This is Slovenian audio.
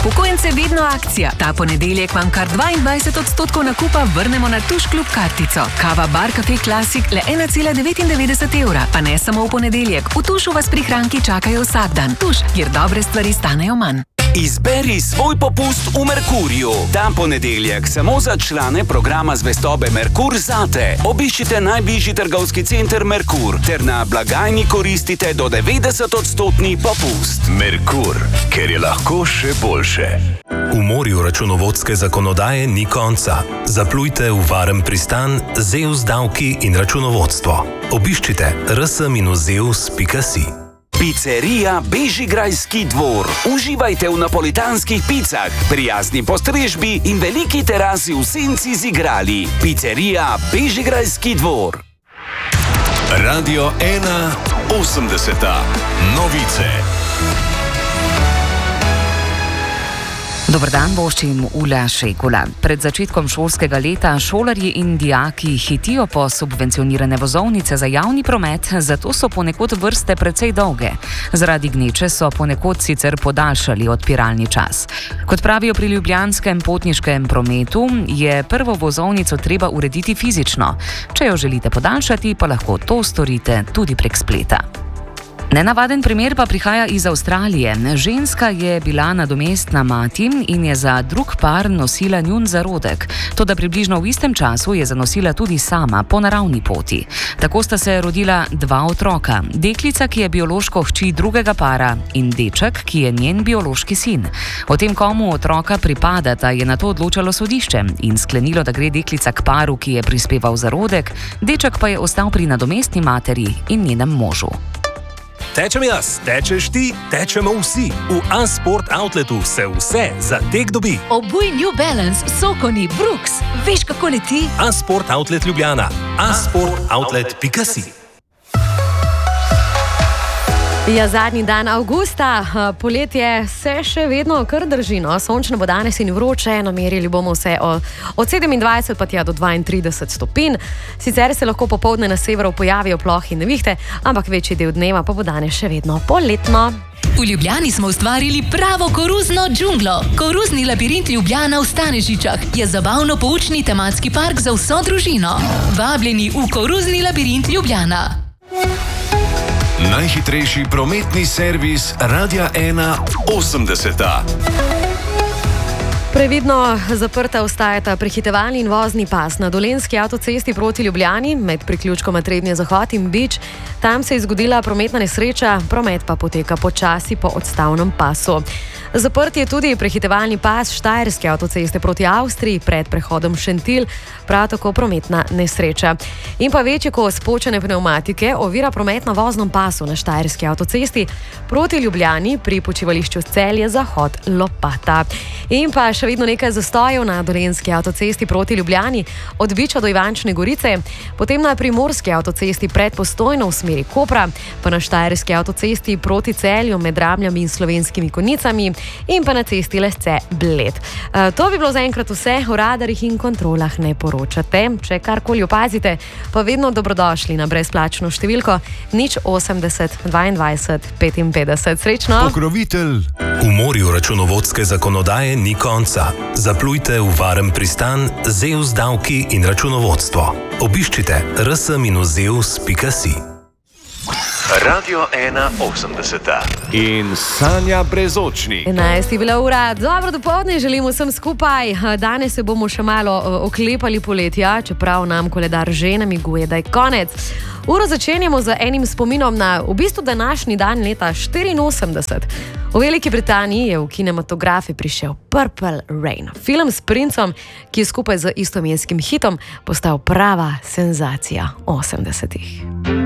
Upokojence vedno akcija. Ta ponedeljek vam kar 22% nakupa vrnemo na Tuš Klub kartico. Kava Bar Cafe Classic le 1,99 evra. Pa ne samo v ponedeljek. V Tušu vas prihranki čakajo vsak dan. Tuš, kjer dobre stvari stanejo manj. Izberi svoj popust v Merkurju. Ta ponedeljek samo za člane programa zvestobe Merkur zate. Obiščite najbližji trgovski center Merkur ter na blagajni koristite do 90% popust. Merkur, ker je lahko še boljše. V morju računovodske zakonodaje ni konca. Zaplujte v varen pristan Zeus davki in računovodstvo. Obiščite rs-zeus.si. Pizzerija Bežigrajski dvor. Uživajte v napolitanskih picah, prijazni postrežbi in veliki terasi v senci z igrali. Pizzerija Bežigrajski dvor. Radio 1 80. Novice. Dober dan, voščim Ula Šekula. Pred začetkom šolskega leta šolarji in dijaki hitijo po subvencionirane vozovnice za javni promet, zato so ponekod vrste precej dolge. Zaradi gneče so ponekod sicer podaljšali odpiralni čas. Kot pravijo pri ljubljanskem potniškem prometu, je prvo vozovnico treba urediti fizično. Če jo želite podaljšati, pa lahko to storite tudi prek spleta. Nenavaden primer pa prihaja iz Avstralije. Ženska je bila nadomestna mati in je za drug par nosila njun zarodek. Toda približno v istem času je zanosila tudi sama po naravni poti. Tako sta se rodila dva otroka. Deklica, ki je biološko hči drugega para, in deček, ki je njen biološki sin. O tem, komu otroka pripadata, je nato odločalo sodišče in sklenilo, da gre deklica k paru, ki je prispeval zarodek, deček pa je ostal pri nadomestni materi in njenem možu. Tečem jaz, tečeš ti, tečemo vsi. V A-Sport Outletu se vse za tek dobi. Obuj New Balance, Sokoni, Brooks. Veš, kako leti? A-Sport Outlet Ljubljana. asportoutlet.si. Ja, zadnji dan avgusta, poletje se še vedno kar drži, no. Sončno bo danes in vroče, namerili bomo vse od 27 pa tja do 32 stopinj. Sicer se lahko popoldne na severu pojavijo plohe in nevihte, ampak večji del dneva pa bo danes še vedno poletno. V Ljubljani smo ustvarili pravo koruzno džunglo. Koruzni labirint Ljubljana v Stanežičah je zabavno-poučni tematski park za vso družino. Vabljeni v koruzni labirint Ljubljana. Najhitrejši prometni servis Radia 1 80. Previdno zaprta ostajata prehitevalni in vozni pas na Dolenjski avtocesti proti Ljubljani med priključkoma Trebnje Zahod in Bič. Tam se je zgodila prometna nesreča, promet pa poteka počasi po odstavnem pasu. Zaprt je tudi prehitevalni pas Štajerske avtoceste proti Avstriji pred prehodom Šentilj, prav tako prometna nesreča. In pa večje kos počene pnevmatike ovira promet na voznem pasu na Štajerski avtocesti proti Ljubljani pri počivališču Celje Zahod Lopata. In pa še vedno nekaj zastojev na Dolenjski avtocesti proti Ljubljani od Biča do Ivančne Gorice, potem na Primorski avtocesti pred Postojno v smeri Kopra, pa na Štajerski avtocesti proti Celju med Ramljami in Slovenskimi Konjicami in pa na cesti Lesce Bled. To bi bilo zaenkrat vse, o radarjih in kontrolah ne poročate. Če karkoli opazite, pa vedno dobrodošli na brezplačno številko 080 22 55. Srečno! Pokrovitelj. V morju računovodske zakonodaje ni konca. Zaplujte v varen pristan Zeus davki in računovodstvo. Obiščite rs-zeus.si. Radio 1 80. In Sanja Brezočnik. 11 je bila ura. Dobro dopoldne želimo vsem skupaj. Danes se bomo še malo oklepali poletja, čeprav nam koledar že namiguje, da je konec. Uro začenjamo z enim spominom na v bistvu današnji dan leta 84. V Veliki Britaniji je v kinematografe prišel Purple Rain, film s princem, ki je skupaj z istomenskim hitom postal prava senzacija 80-ih.